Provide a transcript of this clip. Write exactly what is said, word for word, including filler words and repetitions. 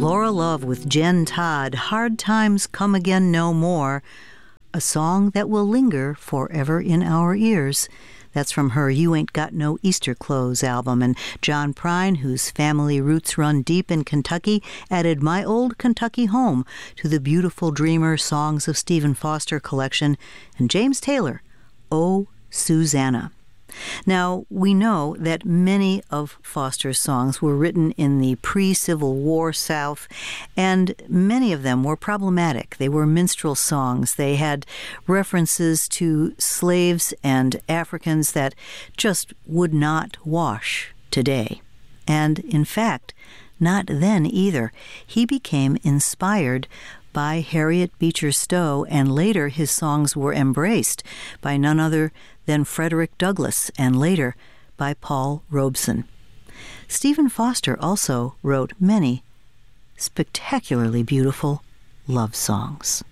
Laura Love with Jen Todd, Hard Times Come Again No More, a song that will linger forever in our ears. That's from her You Ain't Got No Easter Clothes album. And John Prine, whose family roots run deep in Kentucky, added My Old Kentucky Home to the Beautiful Dreamer Songs of Stephen Foster collection. And James Taylor, Oh, Susanna. Now, we know that many of Foster's songs were written in the pre-Civil War South, and many of them were problematic. They were minstrel songs. They had references to slaves and Africans that just would not wash today. And, in fact, not then either. He became inspired by Harriet Beecher Stowe, and later his songs were embraced by none other than Frederick Douglass, and later by Paul Robeson. Stephen Foster also wrote many spectacularly beautiful love songs.